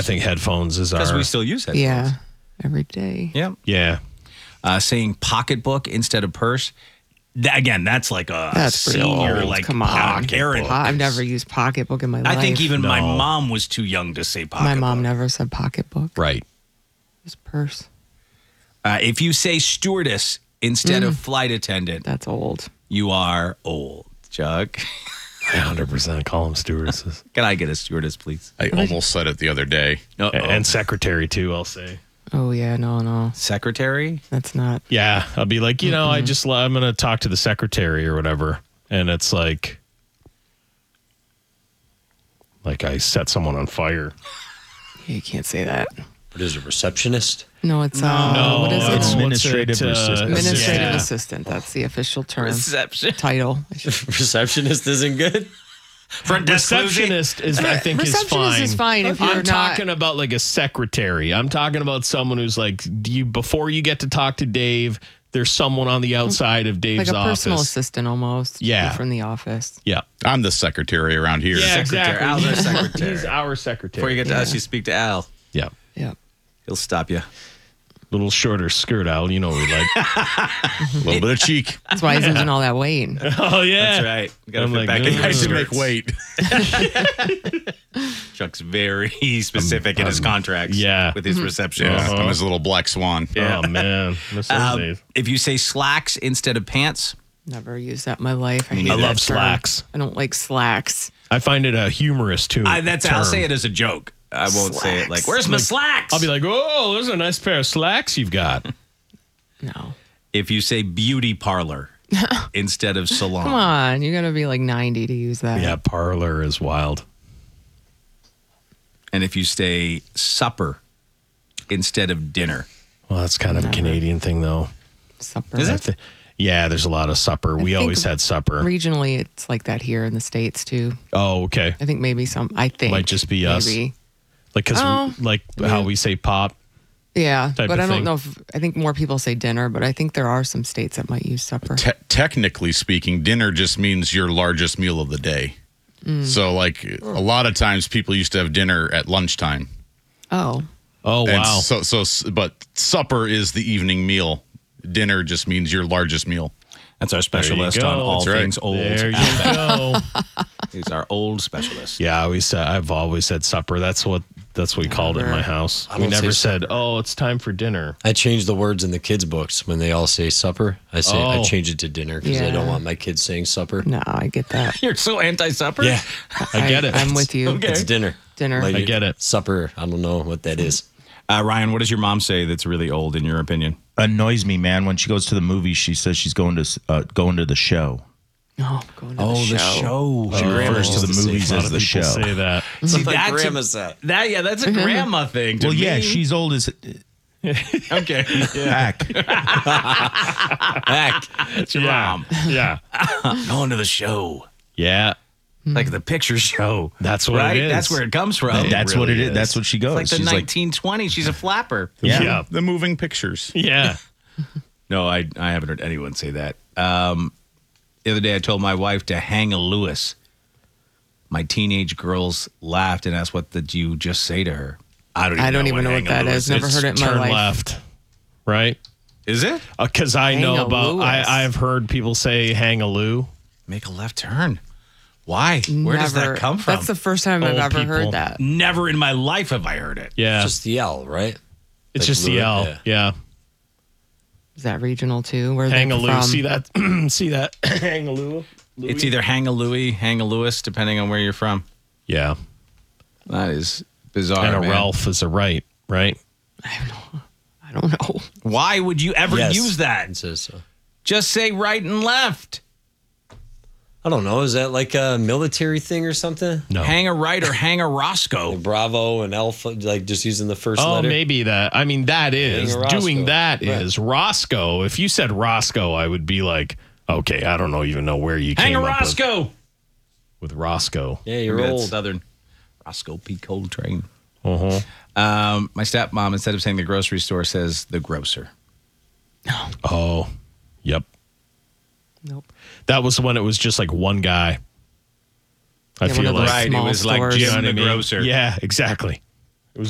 I think headphones is Because our. we still use headphones. Yeah, every day. Yeah. Yeah. Saying pocketbook instead of purse. Again, that's like a That's pretty senior, old. like Come on. parent. I've never used pocketbook in my life. I think even my No. mom was too young to say pocketbook. my mom never said pocketbook. Right. Just purse. If you say stewardess instead of flight attendant, That's old. you are old. Chuck, I 100% call them stewardesses. can I get a stewardess, please? I almost said it the other day. And secretary, too, I'll say. Oh yeah, no, Secretary? that's not. Yeah. I'll be like, I'm going to talk to the secretary or whatever. And it's like I set someone on fire. You can't say that. What is it, receptionist? No, it's No, what is it's it? administrative assistant. Administrative Yeah. assistant. That's the official term. Reception. Title. Receptionist isn't good? Front desk Receptionist is, I think, is Receptionist fine. is fine if you're I'm not. talking about like a secretary. I'm talking about someone who's like, before you get to talk to Dave, there's someone on the outside of Like Dave's a office. personal assistant almost. Yeah. From the office. Yeah. I'm the secretary around here. Yeah, Secretary. exactly. Al's our secretary. He's our secretary. Before you get to Yeah. us, you speak to Al. Yeah. Yeah. He'll stop you. Little shorter skirt, Al. You know what we like. A little bit of cheek. That's why he's losing all that weight. Oh, yeah. That's right. You gotta I'm fit like, back in your I should skirts. make weight. Chuck's very specific in his contracts. yeah. With his reception. Yeah, I'm his little black swan. Oh, man. Miss those days. If you say slacks instead of pants, Never used that in my life. I, hate I that love term. slacks. I don't like slacks. I find it a humorous, too. I'll say it as a joke. I won't say it like, "Where's my slacks?" I'll be like, oh, there's a nice pair of slacks you've got. No. if you say beauty parlor instead of salon. Come on. You got to be like 90 to use that. Yeah, parlor is wild. And if you say supper instead of dinner. Well, that's kind of a Canadian thing, though. Supper. Is it? Yeah, there's a lot of supper. We think always had supper. Regionally, it's like that here in the States, too. Oh, okay. I think maybe Might just be us. maybe. Like, because how we say pop. Yeah, type but of I don't thing. know if I think more people say dinner, but I think there are some states that might use supper. Technically speaking, dinner just means your largest meal of the day. So, like, a lot of times people used to have dinner at lunchtime. Oh, Oh, And wow. but supper is the evening meal. Dinner just means your largest meal. That's our specialist go. on all That's right. things old. There you go. He's our old specialist. Yeah, I've always said supper. That's what we called it in my house. I We don't never say said, "Oh, it's time for dinner." I change the words in the kids' books when they all say supper. I change it to dinner because I don't Yeah. want my kids saying supper. no, I get that. You're so anti-supper? Yeah, I get it. I'm with you. Okay. it's dinner. Dinner. Like, I get it. Supper. I don't know what that is. Ryan, what does your mom say that's really old in your opinion? Annoys me, man. When she goes to the movies, she says she's going to the show. Oh, going to the show. She refers to the used to say movies A lot as of the people show. say that. See, my that's grandma said. that's a grandma thing to Well, yeah, me. she's old as Okay. heck. Heck. That's your mom. Yeah. Going to the show. Yeah. Like the picture show. That's what right? it is. That's where it comes from. That's what it is. That's what she goes. It's like the She's 1920s. She's a flapper. Yeah. The moving pictures. Yeah. No, I haven't heard anyone say that. The other day I told my wife to hang a Lewis. My teenage girls laughed and asked, "What did you just say to her?" I don't even know what that is. Never heard it in my Turn life. left. Right? Is it? Because I know Hang a about, Lewis. I've heard people say hang a loo. Make a left turn. Why? Where does that Never. come from? That's the first time I've Old ever people. heard that. Never in my life have I heard it. Yeah. Just the L, right? It's like just the Lou- L. yeah. Yeah. Is that regional too? Where Hang a they loo. from? See that? See that? Hang a loo. It's either hang a Louie, hang a Lewis, depending on where you're from. Yeah. That is bizarre. And a man. Ralph is a right. I don't know. Why would you ever Yes. use It that? says so. Just say right and left. I don't know. Is that like a military thing or something? No. Hang a right or hang a Roscoe. Bravo and Alpha, like just using the first Oh, letter? maybe that. I mean, that is. Hang a Doing Roscoe. that Right. is. Roscoe. If you said Roscoe, I would be like, okay, I don't even know where you Hang came a up Roscoe. with Roscoe. Yeah, you're Maybe that's old. Southern. Roscoe P. Coltrane. Uh-huh. My stepmom, instead of saying the grocery store, says the grocer. Oh, yep. Nope. That was when it was just like one guy. I Yeah, one feel of those like. Right, it small was like stores. Jim You know what the I mean? grocer. Yeah, exactly.